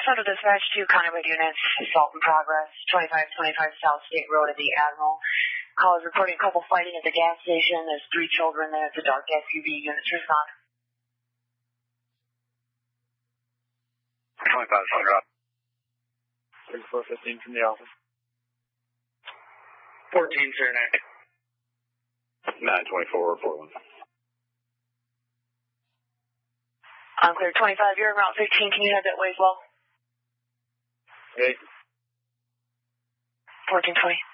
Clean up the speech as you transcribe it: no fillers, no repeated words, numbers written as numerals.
Central Dispatch 2 Conway units, assault in progress, 2525 South State Road at the Admiral. Call is reporting a couple fighting at the gas station. There's 3 children there. It's a dark SUV. Units respond. 25 drop. 3415 from the office. 14 Saranac. 924 Portland. Unclear 25, you're in Route 15. Can you head that way as well? Okay. 1420.